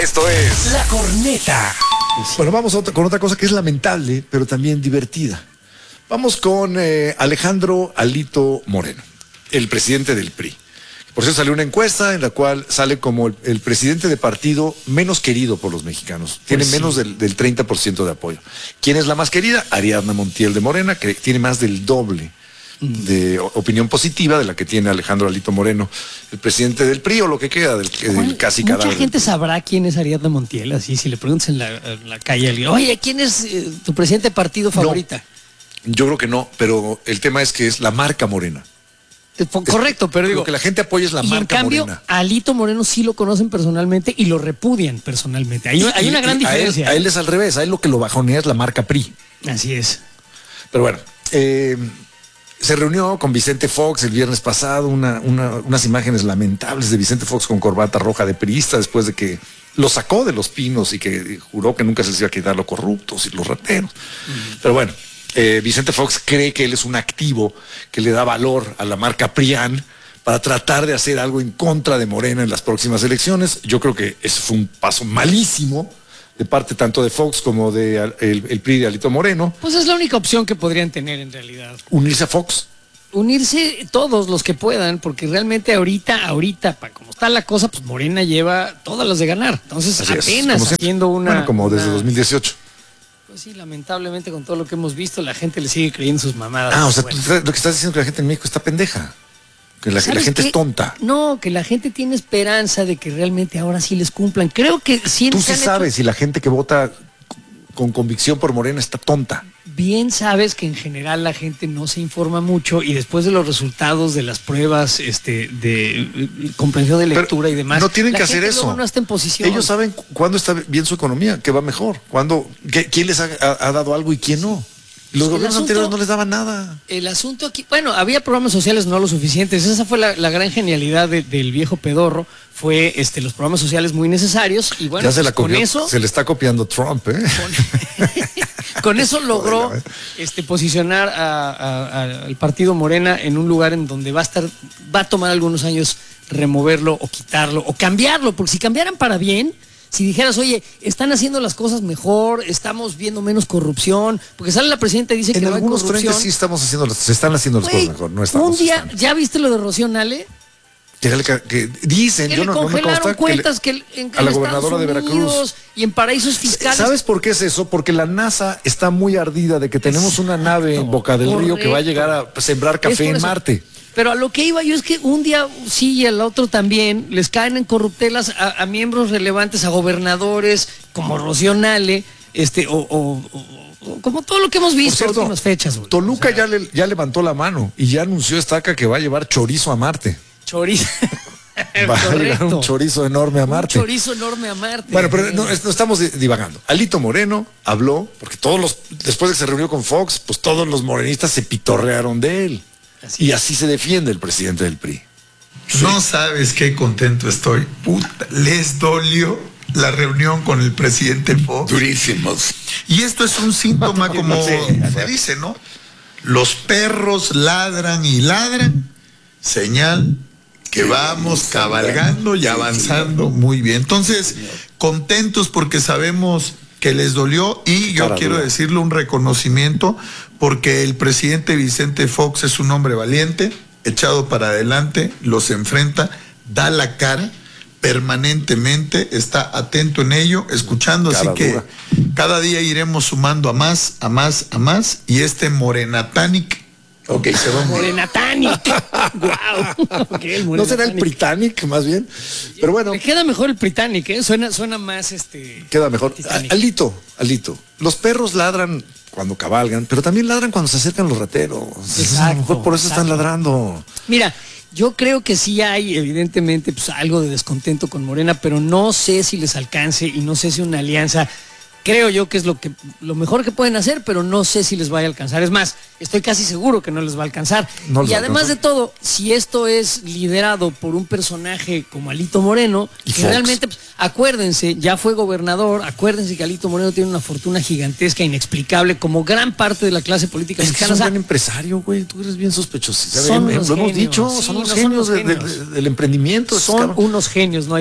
Esto es La Corneta. Bueno, vamos con otra cosa que es lamentable, pero también divertida. Vamos con Alejandro Alito Moreno, el presidente del PRI. Por cierto, salió una encuesta en la cual sale como el presidente de partido menos querido por los mexicanos. Tiene menos del 30% de apoyo. ¿Quién es la más querida? Ariadna Montiel de Morena, que tiene más del doble de opinión positiva de la que tiene Alejandro Alito Moreno, el presidente del PRI, o lo que queda del casi cadáver. Mucha gente sabrá quién es Ariadna Montiel, así si le preguntas en la calle a alguien, oye, ¿quién es tu presidente de partido favorita? No, yo creo que no, pero el tema es que es la marca Morena. Correcto, pero digo, lo que la gente apoya es la marca en cambio, Morena. A Alito Moreno sí lo conocen personalmente y lo repudian personalmente. Hay una gran diferencia. A él es al revés, a él lo que lo bajonea es la marca PRI. Así es. Pero bueno, se reunió con Vicente Fox el viernes pasado, unas imágenes lamentables de Vicente Fox con corbata roja de priista después de que lo sacó de Los Pinos y que juró que nunca se les iba a quitar los corruptos y los rateros. Pero bueno, Vicente Fox cree que él es un activo que le da valor a la marca PRIAN para tratar de hacer algo en contra de Morena en las próximas elecciones. Yo creo que ese fue un paso malísimo de parte tanto de Fox como de el PRI de Alito Moreno. Pues es la única opción que podrían tener en realidad. Unirse a Fox. Unirse todos los que puedan, porque realmente ahorita, como está la cosa, pues Morena lleva todas las de ganar. Entonces apenas haciendo una... Bueno, como desde 2018. Pues sí, lamentablemente con todo lo que hemos visto, la gente le sigue creyendo sus mamadas. O sea, lo que estás diciendo es que la gente en México está pendeja. Que la gente es tonta. No, que la gente tiene esperanza de que realmente ahora sí les cumplan. Creo que siempre. Tú sí sabes si la gente que vota con convicción por Morena está tonta. Bien sabes que en general la gente no se informa mucho y después de los resultados de las pruebas de comprensión de lectura y demás. No tienen que hacer eso. No está en posición. Ellos saben cuándo está bien su economía, que va mejor, quién les ha dado algo y quién no. Los gobiernos anteriores no les daban nada. El asunto aquí, bueno, había programas sociales no lo suficientes. Esa fue la gran genialidad del viejo pedorro. Fue los programas sociales muy necesarios. Y bueno, ya con eso. Se le está copiando Trump, ¿eh? Con eso logró posicionar al partido Morena en un lugar en donde va a tomar algunos años removerlo o quitarlo o cambiarlo. Porque si cambiaran para bien. Si dijeras, oye, están haciendo las cosas mejor, estamos viendo menos corrupción, porque sale la presidenta y dice que no hay corrupción. En algunos frentes sí se están haciendo las cosas mejor, no estamos. Un día, ¿ya viste lo de Rocío Nale? Que dicen, que yo no me consta cuentas que a la gobernadora de Veracruz y en paraísos fiscales. ¿Sabes por qué es eso? Porque la NASA está muy ardida de que tenemos una nave en Boca del Río que va a llegar a sembrar café en Marte. Pero a lo que iba yo es que un día sí y al otro también les caen en corruptelas a miembros relevantes, a gobernadores como Rocío Nale, o como todo lo que hemos visto en últimas fechas. Güey. Toluca ya levantó la mano y ya anunció Estaca que va a llevar chorizo a Marte. Chorizo. Va a llegar un chorizo enorme a Marte. Un chorizo enorme a Marte. Bueno, pero no estamos divagando. Alito Moreno habló, porque después de que se reunió con Fox, pues todos los morenistas se pitorrearon de él. Así se defiende el presidente del PRI. No sabes qué contento estoy. Puta, les dolió la reunión con el presidente Fox. Durísimos. Y esto es un síntoma como se dice, ¿no? Los perros ladran y ladran. Señal que vamos cabalgando y avanzando muy bien. Entonces, contentos porque sabemos que les dolió y yo quiero decirle un reconocimiento porque el presidente Vicente Fox es un hombre valiente, echado para adelante, los enfrenta, da la cara permanentemente, está atento en ello, escuchando, así que cada día iremos sumando a más y Morenatanic. Ok, se va. Morenatanic. Wow. Okay, ¿No será el Britannic más bien? Pero bueno. Me queda mejor el Britannic, ¿eh? Suena más Queda mejor. Alito. Los perros ladran cuando cabalgan, pero también ladran cuando se acercan los rateros. Exacto, a lo mejor por eso están ladrando. Mira, yo creo que sí hay, evidentemente, pues algo de descontento con Morena, pero no sé si les alcance y no sé si una alianza. Creo yo que es lo mejor que pueden hacer, pero no sé si les vaya a alcanzar. Es más, estoy casi seguro que no les va a alcanzar. Y además de todo, si esto es liderado por un personaje como Alito Moreno, que realmente, pues, acuérdense, ya fue gobernador, acuérdense que Alito Moreno tiene una fortuna gigantesca, inexplicable, como gran parte de la clase política mexicana. Es un gran empresario, güey, tú eres bien sospechoso. Lo hemos dicho, son los genios del emprendimiento. Son unos genios, no hay duda.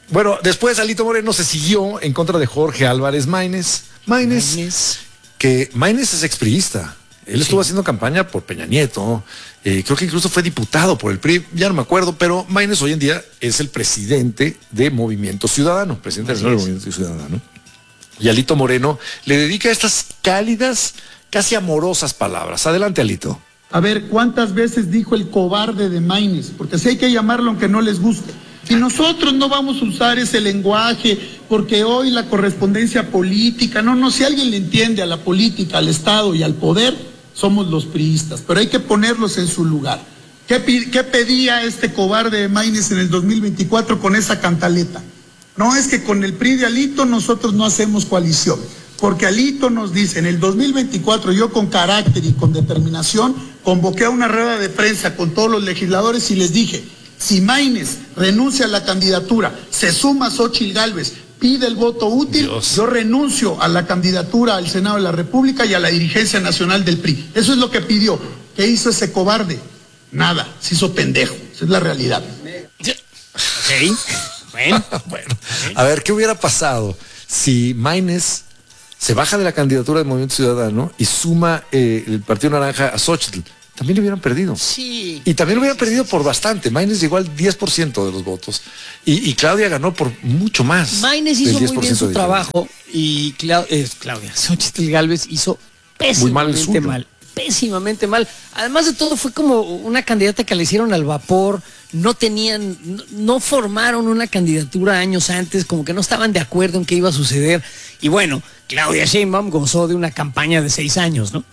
Bueno, después Alito Moreno se siguió en contra de Jorge Álvarez Maínez. Maínez es expriista. Él estuvo haciendo campaña por Peña Nieto. Creo que incluso fue diputado por el PRI, ya no me acuerdo, pero Maínez hoy en día es el presidente de Movimiento Ciudadano, presidente del Movimiento Ciudadano. Y Alito Moreno le dedica estas cálidas, casi amorosas palabras. Adelante, Alito. A ver, ¿cuántas veces dijo el cobarde de Maínez? Porque así hay que llamarlo aunque no les guste. Y nosotros no vamos a usar ese lenguaje porque hoy la correspondencia política, no, si alguien le entiende a la política, al Estado y al poder, somos los priistas, pero hay que ponerlos en su lugar. ¿Qué pedía este cobarde de Maínez en el 2024 con esa cantaleta? No, es que con el PRI de Alito nosotros no hacemos coalición, porque Alito nos dice, en el 2024 yo con carácter y con determinación convoqué a una rueda de prensa con todos los legisladores y les dije, si Maínez renuncia a la candidatura, se suma Xóchitl Gálvez, pide el voto útil, yo renuncio a la candidatura al Senado de la República y a la dirigencia nacional del PRI. Eso es lo que pidió. ¿Qué hizo ese cobarde? Nada, se hizo pendejo. Esa es la realidad. Ok, bueno. A ver, ¿qué hubiera pasado si Maínez se baja de la candidatura del Movimiento Ciudadano y suma el Partido Naranja a Xóchitl? También le hubieran perdido. Sí. Y también lo hubieran perdido por bastante. Maínez llegó al 10% de los votos. Y Claudia ganó por mucho más. Maínez hizo muy bien su trabajo. Y Claudia, Xóchitl Gálvez hizo pésimamente mal. Además de todo, fue como una candidata que le hicieron al vapor. No formaron una candidatura años antes, como que no estaban de acuerdo en qué iba a suceder. Y bueno, Claudia Sheinbaum gozó de una campaña de 6 años, ¿no?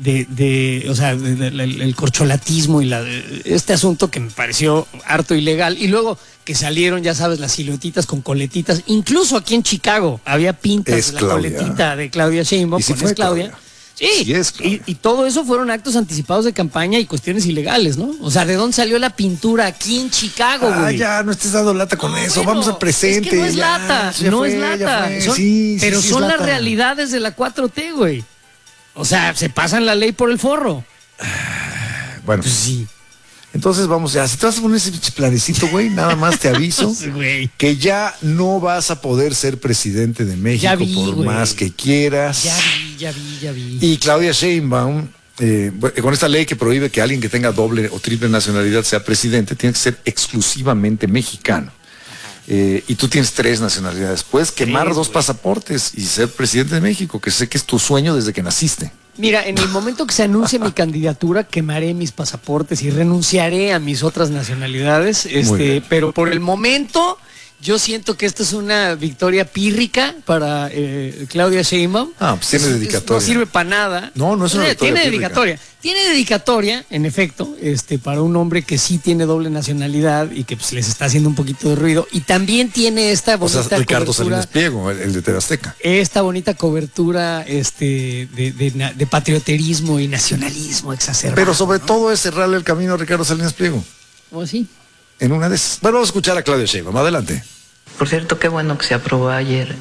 El corcholatismo y este asunto que me pareció harto ilegal. Y luego que salieron, ya sabes, las siluetitas con coletitas. Incluso aquí en Chicago había pintas de la coletita de Claudia Sheinbaum. ¿Y si fue Claudia? Sí, y todo eso fueron actos anticipados de campaña y cuestiones ilegales, ¿no? O sea, ¿de dónde salió la pintura aquí en Chicago, güey? Ya, no estés dando lata con eso. Bueno, vamos al presente. Es que no es lata, es lata. Pero son las realidades de la 4T, güey. O sea, se pasan la ley por el forro. Bueno, pues sí. Entonces vamos ya. Si te vas a poner ese planecito, güey, nada más te aviso que ya no vas a poder ser presidente de México más que quieras. Ya vi. Y Claudia Sheinbaum, con esta ley que prohíbe que alguien que tenga doble o triple nacionalidad sea presidente, tiene que ser exclusivamente mexicano. Y tú tienes 3 nacionalidades. Puedes quemar 2 pasaportes y ser presidente de México, que sé que es tu sueño desde que naciste. Mira, en el momento que se anuncie mi candidatura, quemaré mis pasaportes y renunciaré a mis otras nacionalidades. Pero por el momento, yo siento que esta es una victoria pírrica para Claudia Sheinbaum. Pues tiene dedicatoria. No sirve para nada. No es una victoria. Tiene dedicatoria. Tiene dedicatoria, en efecto, para un hombre que sí tiene doble nacionalidad y que pues les está haciendo un poquito de ruido. Y también tiene esta bonita Ricardo Salinas Pliego, el de TV Azteca. Esta bonita cobertura de patrioterismo y nacionalismo exacerbado. Pero sobre todo es cerrarle el camino a Ricardo Salinas Pliego. ¿O así? En una de esas. Bueno, vamos a escuchar a Claudia Sheinbaum. Adelante. Por cierto, qué bueno que se aprobó ayer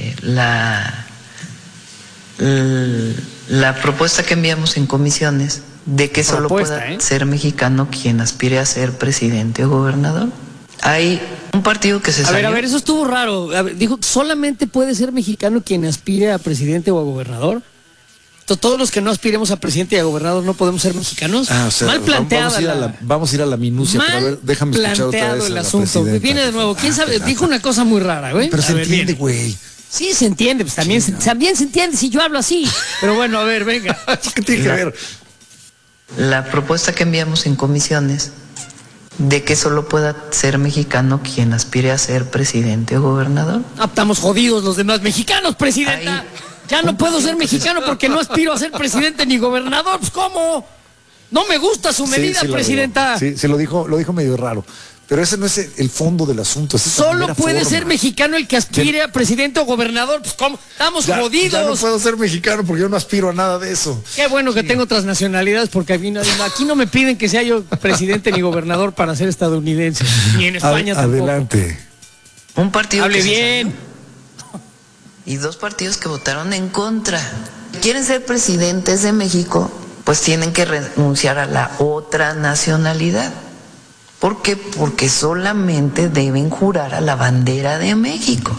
la propuesta que enviamos en comisiones de que solo pueda ser mexicano quien aspire a ser presidente o gobernador. Hay un partido que se salió. A ver, eso estuvo raro. Dijo, solamente puede ser mexicano quien aspire a presidente o a gobernador. Todos los que no aspiremos a presidente y a gobernador no podemos ser mexicanos. Mal planteada. Vamos a ir a la minucia, pero a ver, déjame escuchar otra vez el asunto. Viene de nuevo. ¿Quién sabe? Dijo una cosa muy rara, güey. Pero se entiende, güey. Sí, se entiende, pues también se entiende si yo hablo así. Pero bueno, a ver, venga. ¿Qué tiene que ver? La propuesta que enviamos en comisiones de que solo pueda ser mexicano quien aspire a ser presidente o gobernador. Estamos jodidos los demás mexicanos, presidenta. Ya no puedo ser mexicano porque no aspiro a ser presidente ni gobernador. Pues ¿cómo? No me gusta su medida, presidenta. Sí, se lo dijo medio raro. Pero ese no es el fondo del asunto. Solo puede ser mexicano el que aspire a presidente o gobernador. Pues ¿cómo? Estamos jodidos. Ya no puedo ser mexicano porque yo no aspiro a nada de eso. Qué bueno que tengo otras nacionalidades porque aquí no me piden que sea yo presidente ni gobernador para ser estadounidense. Ni en España tampoco. Adelante. Un partido Hable bien. Y 2 partidos que votaron en contra. Quieren ser presidentes de México, pues tienen que renunciar a la otra nacionalidad. ¿Por qué? Porque solamente deben jurar a la bandera de México.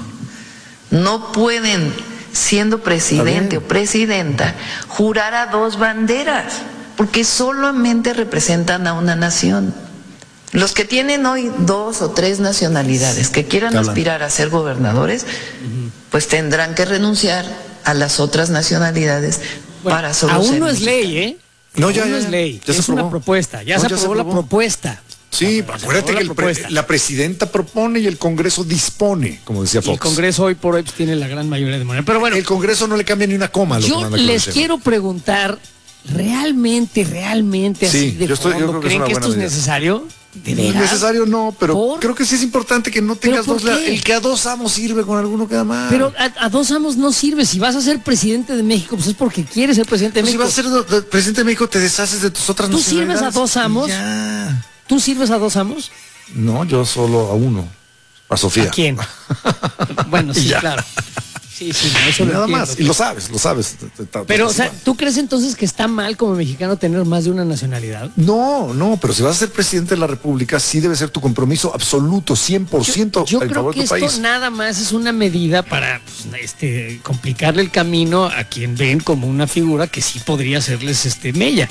No pueden, siendo presidente o presidenta, jurar a dos banderas, porque solamente representan a una nación. Los que tienen hoy 2 o 3 nacionalidades que quieran aspirar a ser gobernadores, pues tendrán que renunciar a las otras nacionalidades para solo aún ser no es mexicanos. ley, ¿eh? No, ya no es ya, ley, ya se es una aprobó. propuesta, ya No, se ya se aprobó la aprobó. propuesta. Sí, No, acuérdate que la presidenta propone y el Congreso dispone, como decía Y Fox. el Congreso hoy por hoy pues, tiene la gran mayoría de Morena. Pero bueno, El Congreso no le cambia ni una coma a lo que yo manda les Claudia quiero preguntar, realmente, así Sí, de yo creo fondo, que es ¿creen una que esto es buena idea. necesario? ¿De No es veras? necesario, no, pero ¿Por? creo que sí es importante que no tengas ¿Pero dos. por qué? El que a dos amos sirve, con alguno queda mal. Pero a dos amos no sirve. Si vas a ser presidente de México, pues es porque quieres ser presidente de Pues si México. vas a ser presidente de México, te deshaces de tus otras ¿Tú sirves nacionalidades. a dos amos? Ya. ¿Tú sirves a dos amos? No, yo solo a uno. A Sofía. ¿A quién? Bueno, sí, Ya. claro. Sí, no, eso lo Nada entiendo. más. Y lo sabes. Pero, o sea, ¿tú crees entonces que está mal como mexicano tener más de una nacionalidad? No, pero si vas a ser presidente de la República, sí debe ser tu compromiso absoluto, 100% Yo en creo favor que de tu esto país. nada más es una medida para pues, complicarle el camino a quien ven como una figura que sí podría hacerles mella.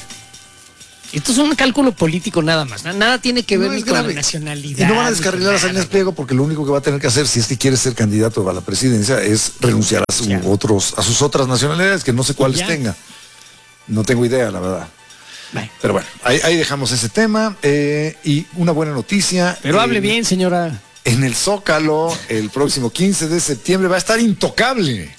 Esto es un cálculo político nada más. Nada tiene que ver No ni es con la grave. nacionalidad. Y no van a ni descarrilar con a Salinas nada. Pliego porque lo único que va a tener que hacer, si es que quiere ser candidato a la presidencia, es renunciar a sus otras nacionalidades, que no sé cuáles Ya. tenga. No tengo idea, la verdad. Bueno, Pero bueno, ahí dejamos ese tema. Y una buena noticia. pero hable bien, señora. En el Zócalo, el próximo 15 de septiembre, va a estar Intocable.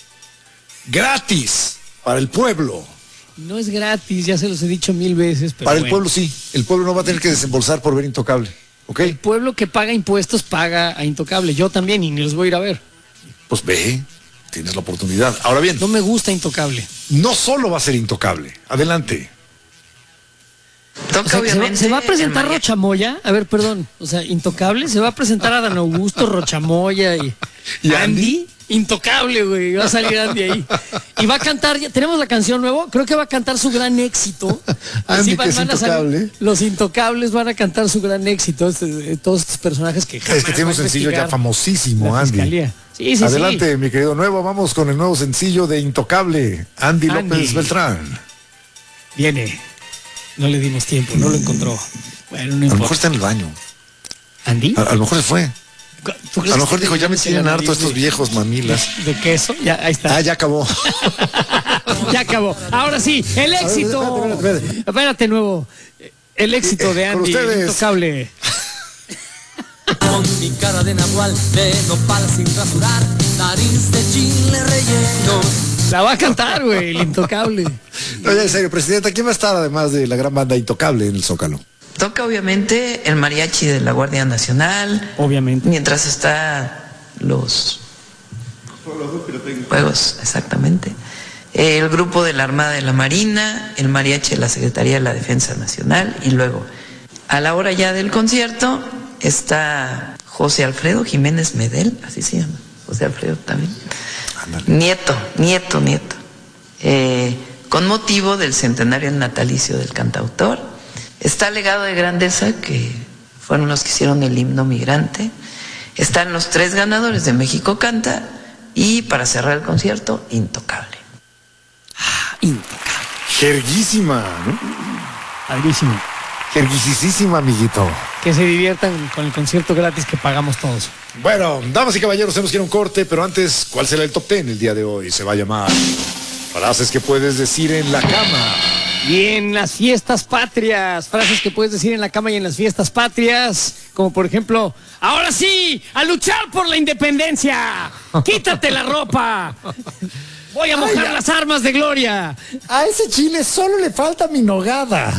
Gratis. Para el pueblo. No es gratis, ya se los he dicho 1000 veces. Pero Para el bueno. pueblo sí. El pueblo no va a tener que desembolsar por ver Intocable. ¿Ok? El pueblo que paga impuestos paga a Intocable. Yo también, y ni los voy a ir a ver. Pues ve. Tienes la oportunidad. Ahora bien, No me gusta Intocable. no solo va a ser Intocable. Adelante. Toca O sea, obviamente ¿se va a presentar el mariachi. Rochamoya? A ver, perdón. O sea, Intocable. Se va a presentar a Dan Augusto, Rochamoya y ¿Y Andy. Intocable, güey. Va a salir Andy ahí. Y va a cantar, ¿tenemos la canción nuevo? Creo que va a cantar su gran éxito. Andy, Sí, que es a salir- Intocable. los Intocables van a cantar su gran éxito. Todos estos personajes que jamás Es que tiene va un a sencillo ya investigar famosísimo, la Andy. fiscalía. Sí, sí, Adelante, mi querido nuevo. Vamos con el nuevo sencillo de Intocable. Andy López Beltrán. sí. Viene. No le dimos tiempo, no lo encontró. Bueno, no A lo importa. mejor está en el baño. ¿Andy? A lo mejor se fue. ¿Tú crees A lo mejor que dijo, ya me se tienen la harto nariz estos viejos mamilas. ¿De queso? Ya, ahí está. Ah, ya acabó. Ya acabó. Ahora sí, el éxito. espérate. Espérate, nuevo. El éxito de Con Andy, ustedes. Intocable. Con mi cara de nahual, de nopal sin rasurar, nariz de chile relleno. La va a cantar, güey, el Intocable. No, ya en serio, presidenta, ¿quién va a estar además de la gran banda Intocable en el Zócalo? Toca obviamente el mariachi de la Guardia Nacional, Obviamente. mientras está los juegos, exactamente. El grupo de la Armada de la Marina, el mariachi de la Secretaría de la Defensa Nacional y luego, a la hora ya del concierto, está José Alfredo Jiménez Medel, así se llama, José Alfredo también. Ándale. Nieto. Con motivo del centenario natalicio del cantautor. Está Legado de Grandeza, que fueron los que hicieron el himno migrante. Están los 3 ganadores de México Canta. Y para cerrar el concierto, Intocable. Intocable. Jerguísima, ¿no? Padrísimo. Jerguisísima, amiguito. Que se diviertan con el concierto gratis que pagamos todos. Bueno, damas y caballeros, tenemos que ir a un corte, pero antes, ¿cuál será el top 10 el día de hoy? Se va a llamar Frases que puedes decir en la cama. Y en las fiestas patrias, frases que puedes decir en la cama y en las fiestas patrias, como por ejemplo, ahora sí, a luchar por la independencia, quítate la ropa, voy a mojar las armas de gloria. A ese chile solo le falta mi nogada.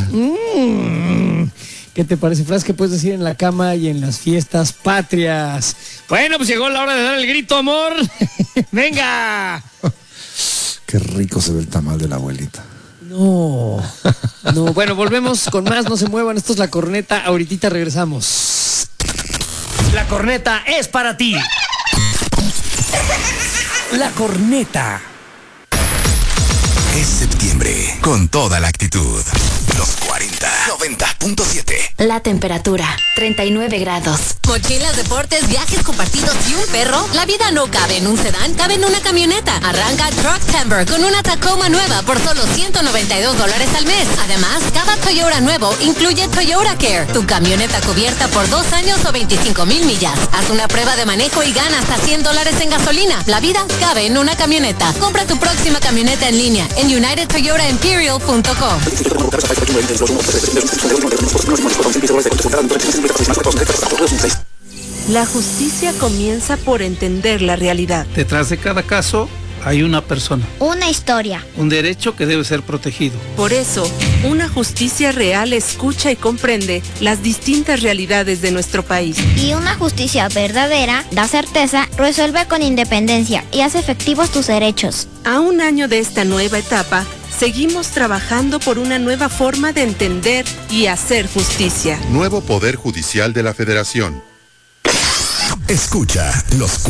¿Qué te parece? Frases que puedes decir en la cama y en las fiestas patrias. Bueno, pues llegó la hora de dar el grito, amor. Venga. Qué rico se ve el tamal de la abuelita. No, bueno, volvemos con más, no se muevan, esto es La Corneta, ahorita regresamos. La Corneta es para ti. La Corneta. Es septiembre, con toda la actitud. Los 40, 90.7. La temperatura, 39 grados. Mochilas, deportes, viajes compartidos y un perro. La vida no cabe en un sedán, cabe en una camioneta. Arranca Truck Timber con una Tacoma nueva por solo $192 al mes. Además, cada Toyota nuevo incluye Toyota Care, tu camioneta cubierta por 2 años o 25,000 millas. Haz una prueba de manejo y gana hasta $100 en gasolina. La vida cabe en una camioneta. Compra tu próxima camioneta en línea en UnitedToyotaImperial.com. La justicia comienza por entender la realidad. Detrás de cada caso hay una persona. Una historia. Un derecho que debe ser protegido. Por eso, una justicia real escucha y comprende las distintas realidades de nuestro país. Y una justicia verdadera da certeza, resuelve con independencia y hace efectivos tus derechos. A un año de esta nueva etapa, seguimos trabajando por una nueva forma de entender y hacer justicia. Nuevo Poder Judicial de la Federación. Escucha los